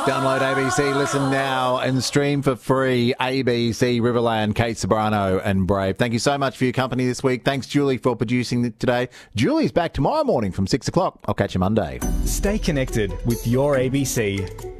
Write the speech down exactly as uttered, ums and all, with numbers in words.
Download A B C, listen now, and stream for free. A B C, Riverland, Kate Sobrano, and Brave. Thank you so much for your company this week. Thanks, Julie, for producing it today. Julie's back tomorrow morning from six o'clock. I'll catch you Monday. Stay connected with your A B C.